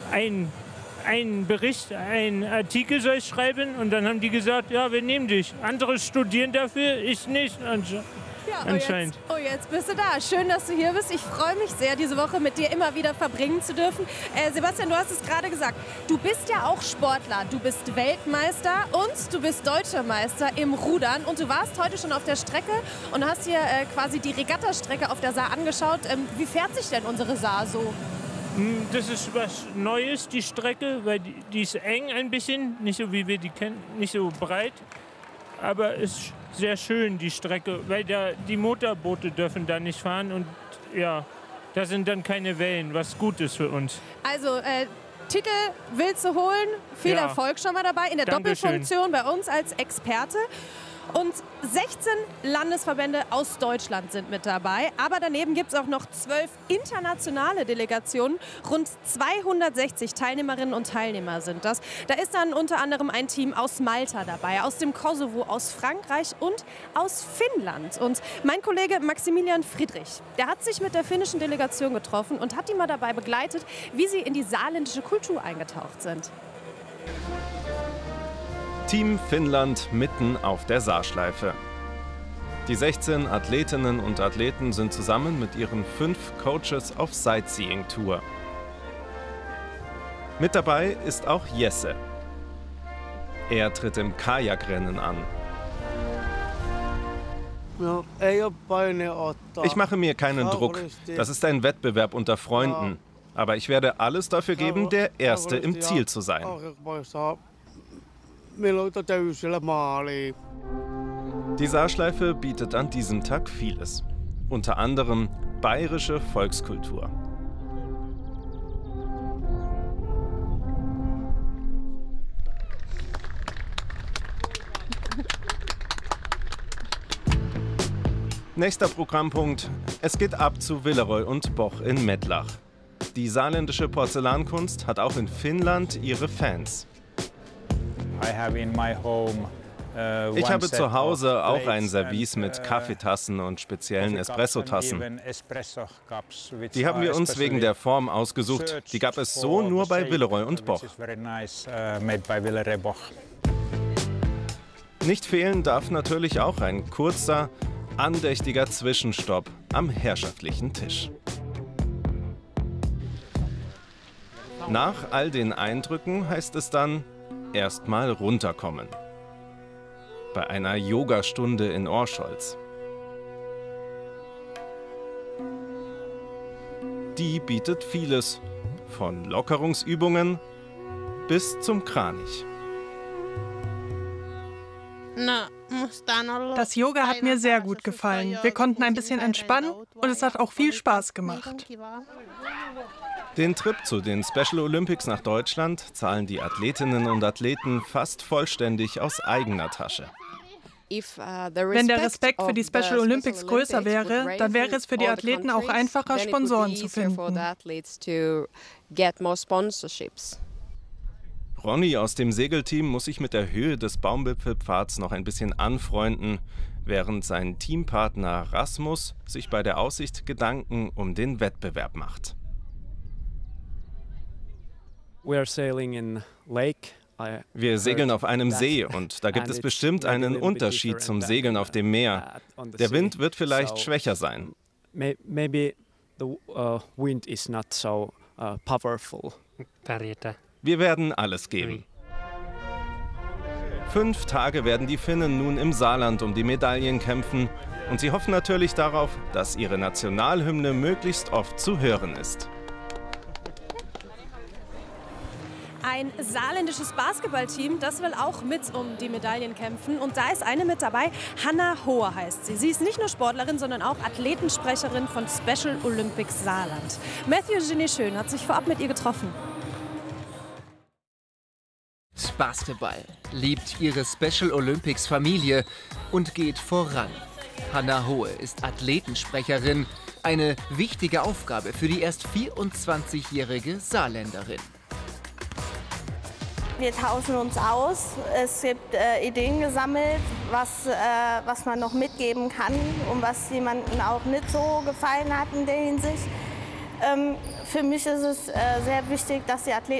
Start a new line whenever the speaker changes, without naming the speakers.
einen Bericht, einen Artikel soll ich schreiben. Und dann haben die gesagt, ja, wir nehmen dich. Andere studieren dafür, ich nicht.
Ja,
Anscheinend.
Jetzt bist du da. Schön, dass du hier bist. Ich freue mich sehr, diese Woche mit dir immer wieder verbringen zu dürfen. Sebastian, du hast es gerade gesagt. Du bist ja auch Sportler. Du bist Weltmeister und du bist Deutscher Meister im Rudern. Und du warst heute schon auf der Strecke und hast dir quasi die Regattastrecke auf der Saar angeschaut. Wie fährt sich denn unsere Saar so?
Das ist was Neues, die Strecke, weil die ist eng ein bisschen. Nicht so, wie wir die kennen, nicht so breit. Aber es ist sehr schön, die Strecke, weil die Motorboote dürfen da nicht fahren und ja, da sind dann keine Wellen, was gut ist für uns.
Also Titel willst du holen, viel Erfolg schon mal dabei in der Doppelfunktion bei uns als Experte. Und 16 Landesverbände aus Deutschland sind mit dabei. Aber daneben gibt es auch noch 12 internationale Delegationen. Rund 260 Teilnehmerinnen und Teilnehmer sind das. Da ist dann unter anderem ein Team aus Malta dabei, aus dem Kosovo, aus Frankreich und aus Finnland. Und mein Kollege Maximilian Friedrich, der hat sich mit der finnischen Delegation getroffen und hat die mal dabei begleitet, wie sie in die saarländische Kultur eingetaucht sind.
Team Finnland mitten auf der Saarschleife. Die 16 Athletinnen und Athleten sind zusammen mit ihren 5 Coaches auf Sightseeing-Tour. Mit dabei ist auch Jesse. Er tritt im Kajakrennen an. Ich mache mir keinen Druck. Das ist ein Wettbewerb unter Freunden. Aber ich werde alles dafür geben, der Erste im Ziel zu sein. Die Saarschleife bietet an diesem Tag vieles. Unter anderem bayerische Volkskultur. Nächster Programmpunkt. Es geht ab zu Villeroy und Boch in Mettlach. Die saarländische Porzellankunst hat auch in Finnland ihre Fans. Ich habe zu Hause auch ein Service mit Kaffeetassen und speziellen Espressotassen. Die haben wir uns wegen der Form ausgesucht. Die gab es so nur bei Villeroy und Boch. Nicht fehlen darf natürlich auch ein kurzer, andächtiger Zwischenstopp am herrschaftlichen Tisch. Nach all den Eindrücken heißt es dann, erstmal runterkommen. Bei einer Yogastunde in Orscholz. Die bietet vieles, von Lockerungsübungen bis zum Kranich.
Das Yoga hat mir sehr gut gefallen. Wir konnten ein bisschen entspannen und es hat auch viel Spaß gemacht.
Den Trip zu den Special Olympics nach Deutschland zahlen die Athletinnen und Athleten fast vollständig aus eigener Tasche.
Wenn der Respekt für die Special Olympics größer wäre, dann wäre es für die Athleten auch einfacher, Sponsoren zu finden.
Ronny aus dem Segelteam muss sich mit der Höhe des Baumwipfelpfads noch ein bisschen anfreunden, während sein Teampartner Rasmus sich bei der Aussicht Gedanken um den Wettbewerb macht.
Wir
segeln auf einem See und da gibt es bestimmt einen Unterschied zum Segeln auf dem Meer. Der Wind wird vielleicht schwächer sein. Wir werden alles geben. 5 Tage werden die Finnen nun im Saarland um die Medaillen kämpfen und sie hoffen natürlich darauf, dass ihre Nationalhymne möglichst oft zu hören ist.
Ein saarländisches Basketballteam, das will auch mit um die Medaillen kämpfen. Und da ist eine mit dabei, Hanna Hohe heißt sie. Sie ist nicht nur Sportlerin, sondern auch Athletensprecherin von Special Olympics Saarland. Matthew Ginny Schön hat sich vorab mit ihr getroffen.
Basketball liebt ihre Special Olympics Familie und geht voran. Hanna Hohe ist Athletensprecherin, eine wichtige Aufgabe für die erst 24-jährige Saarländerin.
Wir tauschen uns aus, es gibt Ideen gesammelt, was man noch mitgeben kann und was jemandem auch nicht so gefallen hat in der Hinsicht. Für mich ist es sehr wichtig, dass die Athleten